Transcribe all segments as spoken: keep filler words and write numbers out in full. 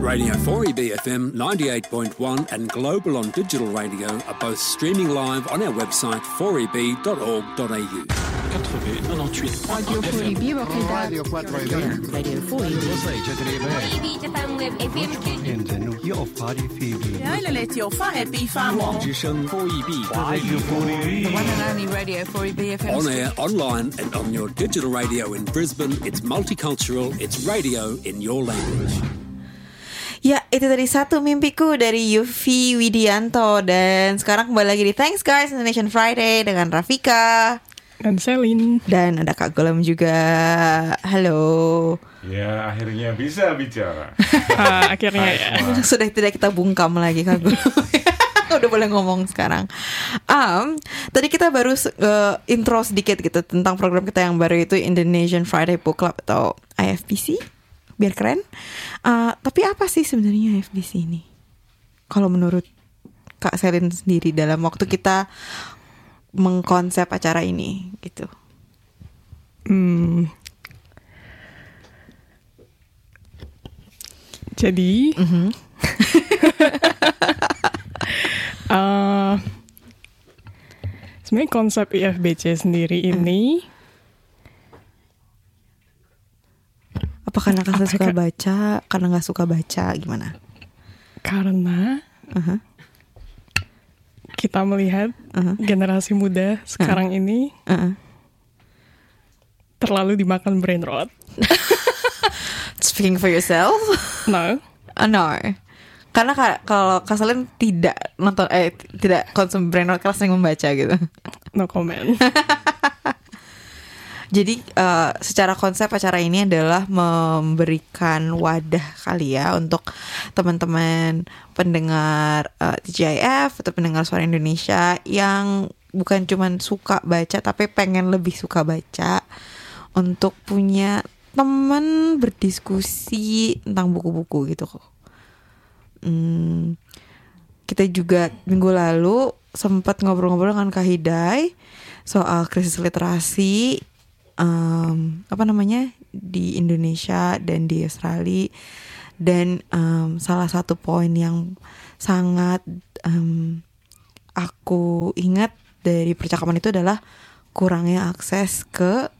Radio four E B F M ninety-eight point one and Global on Digital Radio are both streaming live on our website four e b dot org dot a u. Radio four E B Radio four E B Radio four E B Japan Web F M 有法律菲比， 来来来，有法係比法網。 之聲four E B Radio four E B The one and only Radio four E B F M On air, online and on your digital radio in Brisbane. It's multicultural, it's radio in your language. Ya, itu tadi Satu Mimpiku dari Yufi Widianto. Dan sekarang kembali lagi di Thanks Guys Indonesian Friday dengan Rafika Dan Selin. dan ada Kak Golem juga. Halo. Ya, akhirnya bisa bicara. uh, Akhirnya ya. Sudah tidak kita bungkam lagi Kak Golem. Udah boleh ngomong sekarang. Um, tadi kita baru uh, intro sedikit gitu tentang program kita yang baru itu Indonesian Friday Book Club atau I F B C. Biar keren. Uh, tapi apa sih sebenarnya I F B C ini? Kalau menurut Kak Selin sendiri dalam waktu kita mengkonsep acara ini gitu. Hmm. Jadi Mm-hmm. uh, sebenarnya konsep I F B C sendiri ini Apa karena Kak Apa, suka Kak? baca, karena nggak suka baca, gimana? karena Uh-huh. kita melihat Uh-huh. generasi muda sekarang ini Uh-uh. terlalu dimakan brain rot. Speaking for yourself? No. Uh, no. Karena ka- kalau Kak Selin tidak nonton, eh tidak konsum brain rot karena sering membaca gitu. No comment. Jadi uh, secara konsep acara ini adalah memberikan wadah kali ya untuk teman-teman pendengar uh, T G I F atau pendengar Suara Indonesia yang bukan cuma suka baca tapi pengen lebih suka baca, untuk punya teman berdiskusi tentang buku-buku gitu kok. Hmm, kita juga minggu lalu sempat ngobrol-ngobrol dengan Kak Hidai soal krisis literasi. Um, apa namanya di Indonesia dan di Australia, dan um, salah satu poin yang sangat um, aku ingat dari percakapan itu adalah kurangnya akses ke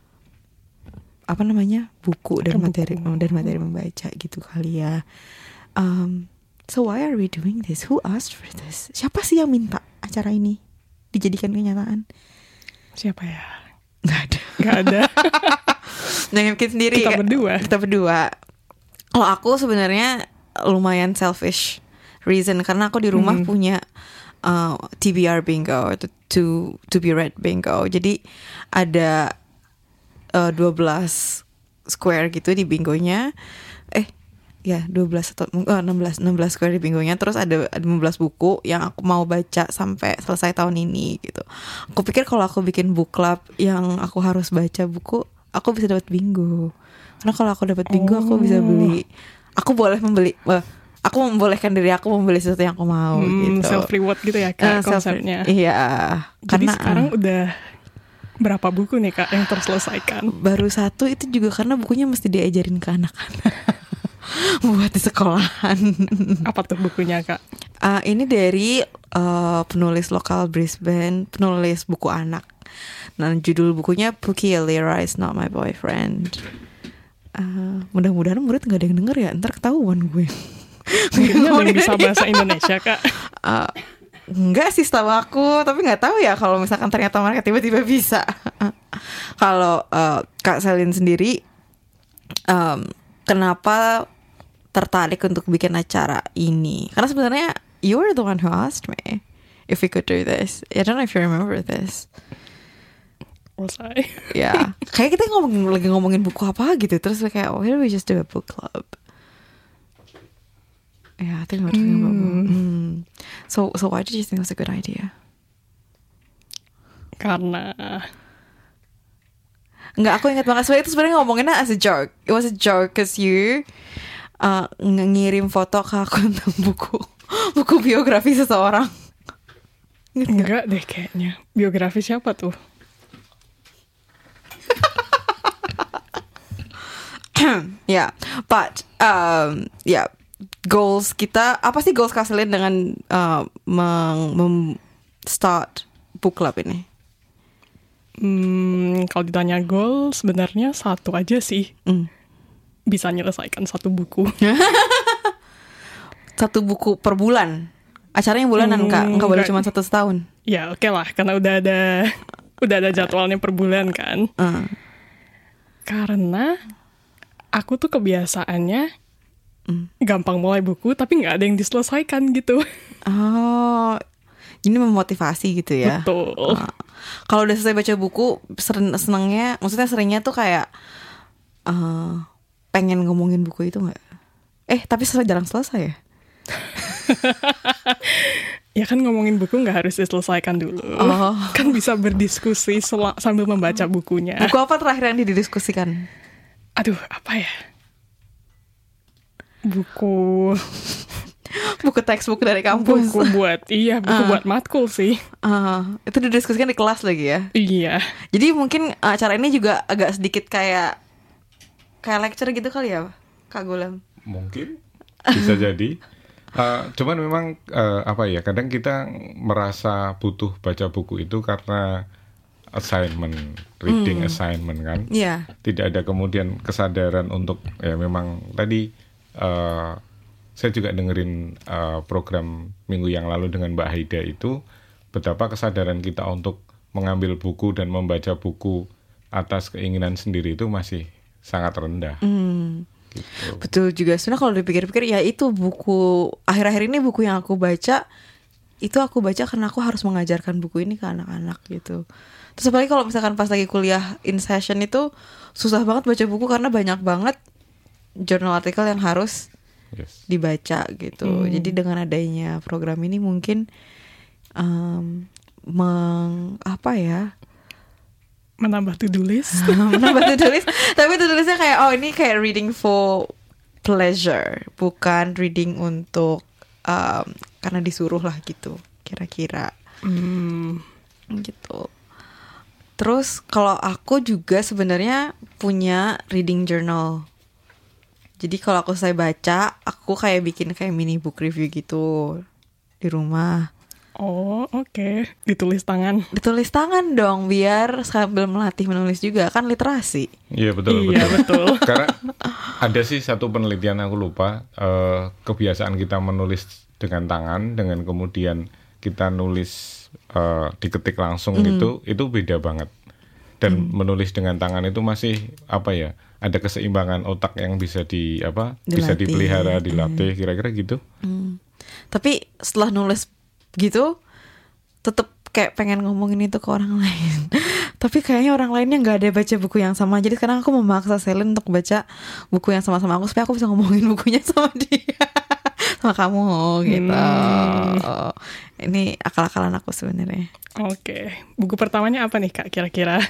apa namanya buku dan Ke materi buku. dan materi membaca gitu kali ya. Um, so why are we doing this? Who asked for this? Siapa sih yang minta acara ini dijadikan kenyataan? Siapa ya? Nggak ada. Gak ada. Nah, yang bikin sendiri Kita kan? berdua. Kita berdua. Kalau aku sebenarnya lumayan selfish reason, karena aku di rumah Hmm. punya uh, T B R bingo atau to to be read bingo. Jadi ada uh, dua belas square gitu di bingonya. Eh ya dua belas atau uh, enam belas enam belas square di bingonya. Terus ada ada lima belas buku yang aku mau baca sampai selesai tahun ini gitu. Aku pikir kalau aku bikin book club yang aku harus baca buku, aku bisa dapat bingo. Karena kalau aku dapat bingo, aku bisa beli. Aku boleh membeli. Uh, aku membolehkan diri aku membeli sesuatu yang aku mau Hmm, gitu. self reward gitu ya Eh, Kak self- konsepnya. Iya. Jadi Karena sekarang uh, udah berapa buku nih Kak yang terselesaikan? baru satu itu juga karena bukunya mesti diajarin ke anak-anak buat di sekolahan. Apa tuh bukunya Kak? Uh, ini dari uh, penulis lokal Brisbane, penulis buku anak. Nah, judul bukunya Pookie Elira is Not My Boyfriend. Uh, mudah-mudahan murid nggak ada yang denger ya, ntar ketahuan gue. Mungkin ada yang bisa bahasa Indonesia Kak. Uh, enggak sih setahu aku, tapi nggak tahu ya kalau misalkan ternyata mereka tiba-tiba bisa. Kalau uh, Kak Selin sendiri, um, kenapa tertarik untuk bikin acara ini? Karena sebenarnya you were the one who asked me if we could do this. I don't know if you remember this. Was I? Ya, kayak kita ngomong lagi ngomongin buku apa gitu, terus kayak why don't we just do a book club? Yeah, I think we're talking about book. Hmm. So, so why did you think it was a good idea? Karena Enggak, aku ingat banget sebenarnya itu sebenarnya ngomonginnya as a joke. It was a joke cause you uh, ngirim foto ke aku tentang buku buku biografi seseorang. Ingat nggak? enggak deh kayaknya. Biografi siapa tuh? Yeah, but um, yeah. goals kita, apa sih goals Kak Selin dengan uh, meng, mem- start book club ini? Hmm, kalau ditanya goal, sebenarnya satu aja sih. Mm. Bisa menyelesaikan satu buku. Satu buku per bulan? Acaranya bulanan, Kak? Nggak boleh cuma satu setahun? Ya oke okay lah, karena udah ada udah ada jadwalnya per bulan kan. Uh. Karena aku tuh kebiasaannya mm. gampang mulai buku, tapi nggak ada yang diselesaikan gitu. Oh, ini memotivasi gitu ya? Betul. Uh. Kalau udah selesai baca buku, sen- senangnya, maksudnya seringnya tuh kayak uh, pengen ngomongin buku itu nggak? Eh, tapi selesai jarang selesai ya? Ya kan ngomongin buku nggak harus diselesaikan dulu. Oh. Kan bisa berdiskusi sel- sambil membaca bukunya. Buku apa terakhir yang didiskusikan? Aduh, apa ya? Buku buku textbook dari kampus. Buku buat iya, buku uh. buat matkul sih. Uh, itu didiskusikan di kelas lagi ya? Iya. Jadi mungkin acara ini juga agak sedikit kayak kayak lecture gitu kali ya, Kak Gulam? Mungkin bisa jadi. Uh, cuman memang uh, apa ya, kadang kita merasa butuh baca buku itu karena assignment, reading hmm. assignment kan. Iya. Yeah. Tidak ada kemudian kesadaran untuk ya memang tadi uh, saya juga dengerin uh, program minggu yang lalu dengan Mbak Haida itu, betapa kesadaran kita untuk mengambil buku dan membaca buku atas keinginan sendiri itu masih sangat rendah. Hmm. Gitu. Betul juga. Sebenarnya kalau dipikir-pikir ya itu buku akhir-akhir ini buku yang aku baca itu aku baca karena aku harus mengajarkan buku ini ke anak-anak gitu. Terus apalagi kalau misalkan pas lagi kuliah in session itu susah banget baca buku karena banyak banget jurnal artikel yang harus yes. dibaca gitu. Hmm. Jadi dengan adanya program ini mungkin um, meng apa ya? menambah to-do list. menambah to-do list. Tapi to-do listnya kayak oh ini kayak reading for pleasure, bukan reading untuk um, karena disuruh lah gitu, kira-kira. Hmm. Gitu. Terus kalau aku juga sebenarnya punya reading journal. Jadi kalau aku selesai baca, aku kayak bikin kayak mini book review gitu di rumah. Oh oke, okay. Ditulis tangan. Ditulis tangan dong, biar sambil melatih menulis juga, kan literasi. Iya betul iya, betul. betul. Karena ada sih satu penelitian aku lupa, uh, kebiasaan kita menulis dengan tangan dengan kemudian kita nulis uh, diketik langsung mm. itu itu beda banget. Dan mm. menulis dengan tangan itu masih apa ya? Ada keseimbangan otak yang bisa di apa? Dilatih. Bisa dipelihara, dilatih, mm. kira-kira gitu. Mm. Tapi setelah nulis gitu tetap kayak pengen ngomongin itu ke orang lain. Tapi kayaknya orang lainnya nggak ada baca buku yang sama. Jadi sekarang aku memaksa Selin untuk baca buku yang sama-sama aku supaya aku bisa ngomongin bukunya sama dia, sama kamu gitu. Hmm. Ini akal-akalan aku sebenarnya. Oke, buku pertamanya apa nih Kak kira-kira?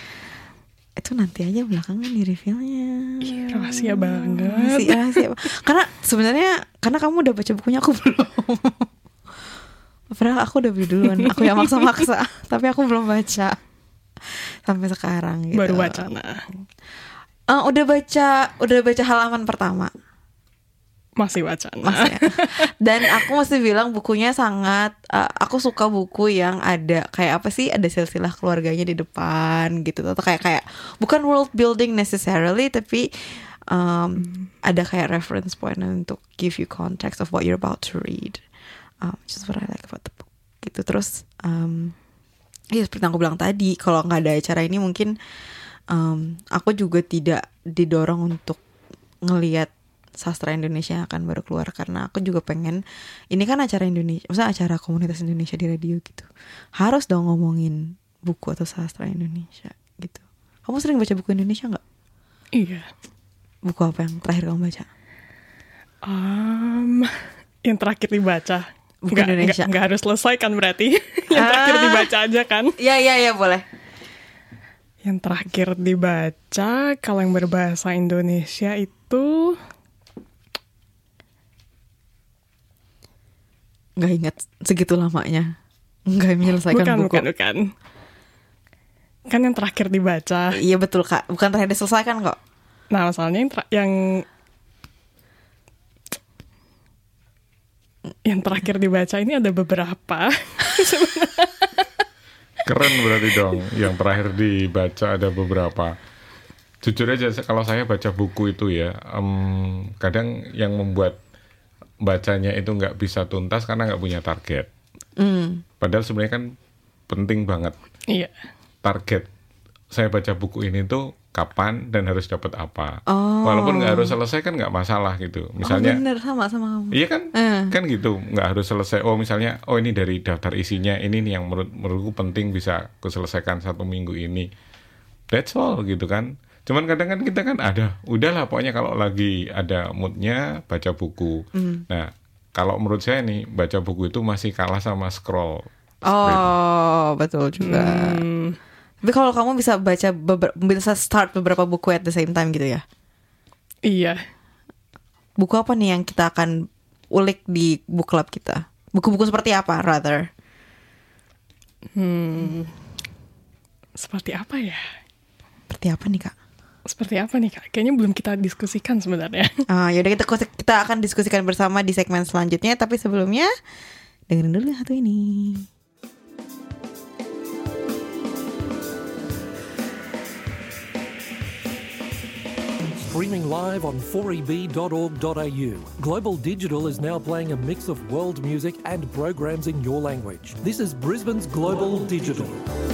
Itu nanti aja belakangan di reveal-nya. Ih, rahasia banget. Rahasia, rahasia. Karena sebenarnya karena kamu udah baca bukunya, aku belum. Padahal aku udah beli duluan, aku yang maksa-maksa, tapi aku belum baca sampai sekarang. Gitu. Baru baca nah. Uh, udah baca, udah baca halaman pertama. Masih baca nah. Masih, ya. Dan aku mesti bilang bukunya sangat, uh, aku suka buku yang ada kayak apa sih, ada silsilah keluarganya di depan gitu, atau kayak kayak bukan world building necessarily, tapi um, hmm. ada kayak reference point untuk give you context of what you're about to read. Um, just what I like about the book gitu. Terus um, ya seperti yang aku bilang tadi, kalau nggak ada acara ini mungkin um, aku juga tidak didorong untuk ngelihat sastra Indonesia yang akan baru keluar, karena aku juga pengen, ini kan acara Indonesia, maksudnya acara komunitas Indonesia di radio gitu, harus dong ngomongin buku atau sastra Indonesia gitu. Kamu sering baca buku Indonesia nggak? Iya. Buku apa yang terakhir kamu baca? Um, yang terakhir dibaca buku nggak, Indonesia. Nggak harus selesai kan berarti. Yang terakhir ah. dibaca aja kan. Iya iya iya boleh. Yang terakhir dibaca kalau yang berbahasa Indonesia itu nggak ingat segitu lamanya. Nggak menyelesaikan bukan, buku. Bukan bukan kan yang terakhir dibaca. Iya betul Kak, bukan terakhir diselesaikan kok. Nah masalahnya yang, ter- yang Yang terakhir dibaca ini ada beberapa. Keren berarti dong. Yang terakhir dibaca ada beberapa. Jujur aja kalau saya baca buku itu ya, um, kadang yang membuat bacanya itu nggak bisa tuntas karena nggak punya target. Mm. Padahal sebenarnya kan penting banget. Iya. Target saya baca buku ini tuh kapan dan harus dapat apa. Oh. Walaupun nggak harus selesai kan nggak masalah gitu. Misalnya. Oh bener, sama sama kamu. Iya kan, uh. kan gitu. Nggak harus selesai. Oh misalnya, oh ini dari daftar isinya ini nih yang menurut menurutku penting bisa aku selesaikan satu minggu ini. That's all gitu kan. Cuman kadang kan kita kan ada, udahlah pokoknya kalau lagi ada moodnya baca buku. Mm. Nah, kalau menurut saya nih baca buku itu masih kalah sama scroll. Oh, betul juga. Mm. Tapi kalau kamu bisa baca beber- bisa start beberapa buku at the same time gitu ya? Iya. Buku apa nih yang kita akan ulik di book club kita? Buku-buku seperti apa, rather? Hmm. Seperti apa ya? Seperti apa nih, Kak? Seperti apa nih Kak? Kayaknya belum kita diskusikan sebenarnya. Ah, yaudah kita kita akan diskusikan bersama di segmen selanjutnya. Tapi sebelumnya dengerin dulu yang satu ini. Streaming live on four e b dot org dot a u. Global Digital is now playing a mix of world music and programs in your language. This is Brisbane's Global Digital.